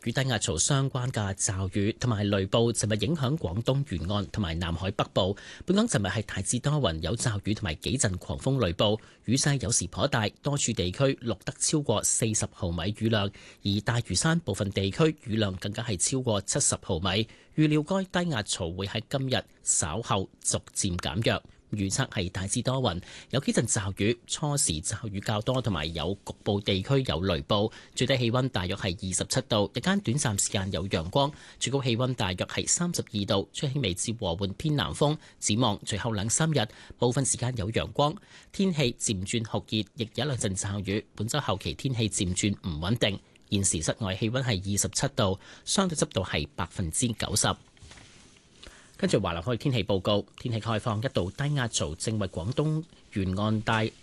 與低壓槽相關嘅驟雨同埋雷暴，尋日影響廣東沿岸同埋南海北部。本港尋日係大致多雲，有驟雨同埋幾陣狂風雷暴，雨勢有時頗大，多處地區錄得超過40毫米雨量，而大嶼山部分地區雨量更加係超過70毫米。預料該低壓槽會喺今日稍後逐漸減弱。預測係大致多雲，有幾陣驟雨，初時驟雨較多，同埋有局部地區有雷暴。最低氣溫大約係27度，日間短暫時間有陽光，最高氣溫大約係32度，吹輕微至和緩偏南風。展望隨後兩三日，部分時間有陽光，天氣漸轉酷熱，亦有兩陣驟雨。本週後期天氣漸轉唔穩定。現時室外氣溫係27度，相對濕度係90%。跟住華南海域天氣報告，天氣概況，一道低壓槽正為廣東沿岸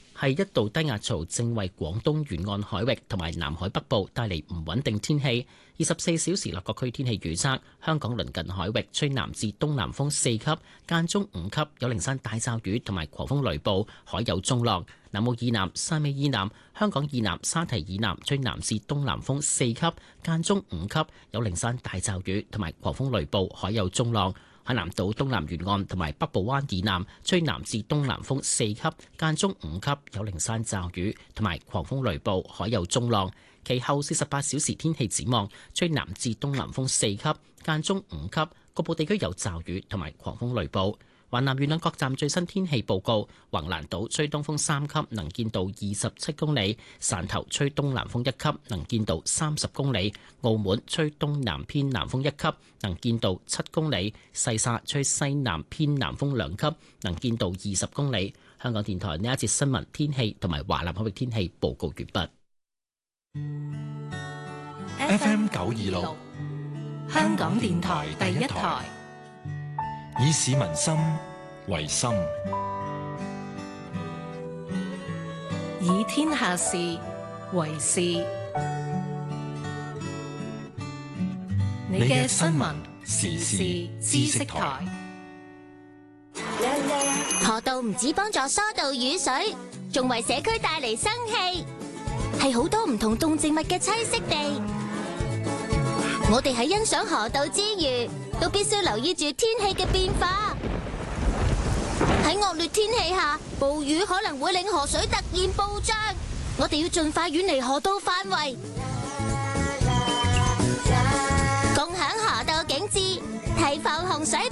海域同埋南海北部帶嚟唔穩定天氣。24小時內各區天氣預測：香港鄰近海域吹南至東南風4級，間中5級，有零散大驟雨同埋狂風雷暴，海有中浪。南澳以南、汕尾以南、香港以南、沙堤以南吹南至東南風4級，間中5級，有零散大驟雨同埋狂風雷暴，海有中浪。海南島東南沿岸同埋北部灣以南吹南至東南風4級，間中5級，有零散驟雨同埋狂風雷暴，海有中浪。其後48小時天氣展望，吹南至東南風4級，間中5級，局部地區有驟雨同埋狂風雷暴。華南沿岸各站最新天氣報告：橫瀾島吹東風3級，能見度27公里；汕頭吹東南風1級，能見度30公里；澳門吹東南偏南風1級，能見度7公里；西沙吹西南偏南風2級，能見度20公里。香港電台呢一節新聞天氣同埋華南海域天氣報告完畢。 FM 926，香港電台第一台。以市民心為心， 以天下事為事。你嘅新聞時事知識台。 河道唔止幫助疏導雨水，仲為社區帶嚟生氣，係好多唔同動植物嘅棲息地。我哋喺欣賞河道之餘，都必須留意住天氣嘅變化。喺惡劣天氣下，暴雨可能會令河水突然暴漲，我哋要盡快遠離河道範圍，共享河道景致，提防洪水